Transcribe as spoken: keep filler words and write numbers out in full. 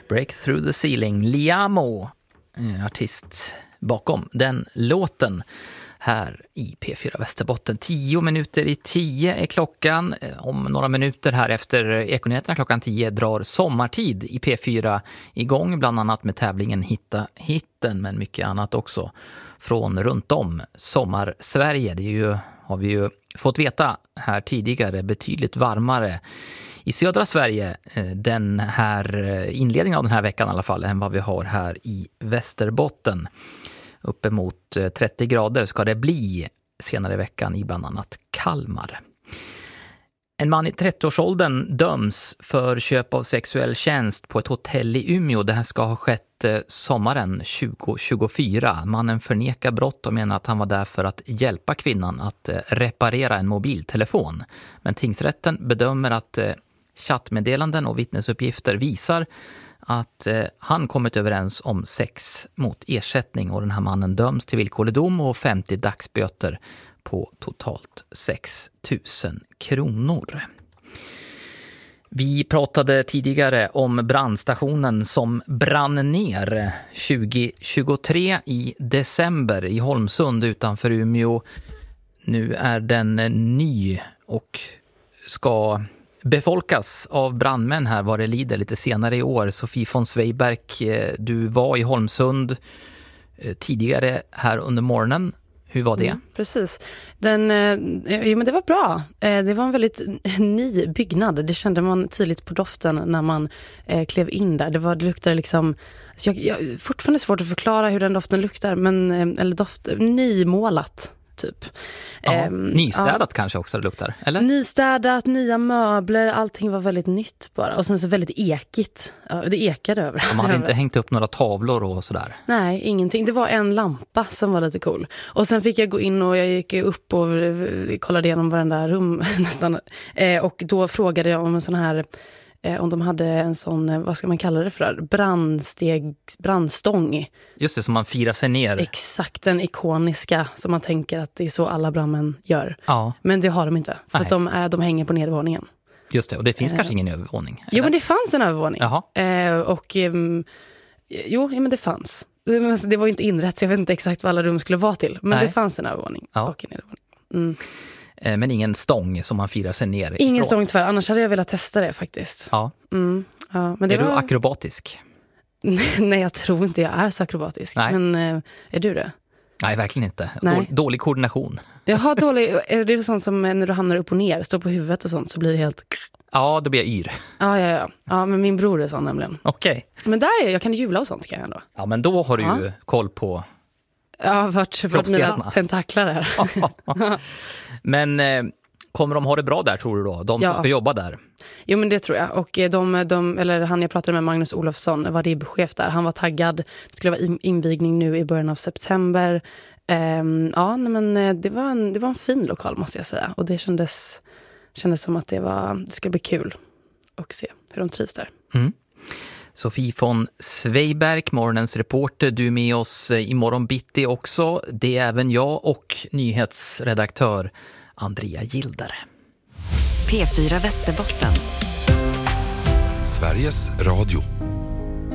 Break Through the Ceiling. Liamo, artist bakom den låten här i P fyra Västerbotten. Tio minuter i tio är klockan. Om några minuter här efter Ekonyheterna klockan tio drar Sommartid i P fyra igång, bland annat med tävlingen Hitta hitten, men mycket annat också från runt om Sommarsverige. Det är ju, har vi ju fått veta här tidigare, betydligt varmare i södra Sverige den här inledningen av den här veckan i alla fall än vad vi har här i Västerbotten. Uppemot trettio grader ska det bli senare i veckan i bland annat Kalmar. En man i trettioårsåldern döms för köp av sexuell tjänst på ett hotell i Umeå. Det här ska ha skett sommaren tjugo tjugofyra. Mannen förnekar brott och menar att han var där för att hjälpa kvinnan att reparera en mobiltelefon. Men tingsrätten bedömer att chattmeddelanden och vittnesuppgifter visar att eh, han kommit överens om sex mot ersättning, och den här mannen döms till villkorlig dom och femtio dagsböter på totalt sex tusen kronor. Vi pratade tidigare om brandstationen som brann ner tjugo tjugotre i december i Holmsund utanför Umeå. Nu är den ny och ska befolkas av brandmän här vad det lider lite senare i år. Sofie von Sveiberg, du var i Holmsund tidigare här under morgonen. Hur var det? Mm, precis. Den, ja, men det var bra. Det var en väldigt ny byggnad. Det kände man tydligt på doften när man eh, klev in där. Det, var, det luktade liksom... Så jag, jag, fortfarande svårt att förklara hur den doften luktar, men, eller doft, nymålat. Typ. Ja, ehm, nystädat ja. Kanske också det luktar, eller? Nystädat, nya möbler, allting var väldigt nytt bara. Och sen så väldigt ekigt. Ja, det ekade över. Ja, man hade inte hängt upp några tavlor och sådär. Nej, ingenting. Det var en lampa som var lite cool. Och sen fick jag gå in och jag gick upp och kollade igenom varenda rum nästan. Eh, och då frågade jag om en sån här... om de hade en sån, vad ska man kalla det för, brandsteg, brandstång. Just det, som man firar sig ner. Exakt, den ikoniska som man tänker att det är så alla brandmän gör. Ja. Men det har de inte, för Nej. att de, är, de hänger på nedervåningen. Just det, och det finns eh. kanske ingen övervåning. Jo, men det fanns en övervåning. Jaha. Eh, och um, jo, ja, men det fanns. Det, det var ju inte inrätt, så jag vet inte exakt vad alla rum skulle vara till. Men Nej. det fanns en övervåning Ja. och en nedervåning. Mm. Men ingen stång som man firar sig ner Ingen ifrån. stång tyvärr, annars hade jag velat testa det faktiskt. Ja. Mm, ja, men det är var... du akrobatisk? Nej, jag tror inte jag är så akrobatisk. Nej. Men äh, är du det? Nej, verkligen inte. Nej. Dålig, dålig koordination. Jag har dålig... Är det sånt som när du hamnar upp och ner, står på huvudet och sånt, så blir det helt... Ja, då blir jag yr. Ja, ja, ja. Ja, men min bror är sån nämligen. Okej. Okay. Men där är jag, kan jula och sånt kan jag ändå. Ja, men då har du ja. ju koll på... Ja, vart, vart mina tentaklar är. Men eh, kommer de ha det bra där, tror du då? De ja. som ska jobba där? Jo, men det tror jag. Och de, de, eller han jag pratade med, Magnus Olofsson, var det chef där. Han var taggad. Det skulle vara invigning nu i början av september. Um, ja, men det var, en, det var en fin lokal, måste jag säga. Och det kändes, kändes som att det, var, det skulle bli kul att se hur de trivs där. Mm. Sofie von Sveiberg, morgonens reporter, du är med oss i morgon bitti också. Det är även jag och nyhetsredaktör Andrea Gildare. P fyra Västerbotten. Sveriges Radio.